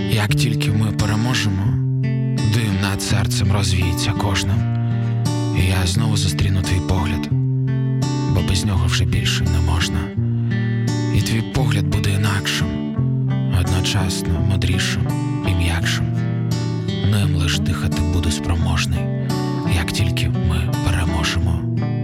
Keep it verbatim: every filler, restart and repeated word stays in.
Як тільки ми переможемо, дим над серцем розвіється кожним, і я знову зустріну твій погляд, бо без нього вже більше не можна. І твій погляд буде інакшим, одночасно мудрішим і м'якшим. Ним лиш дихати буду спроможний, як тільки ми переможемо.